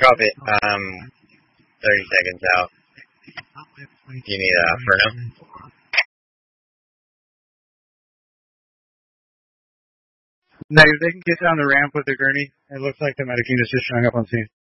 Copy. 30 seconds out. You need Furno? No, they can get down the ramp with the gurney. It looks like the medic unit's just showing up on scene.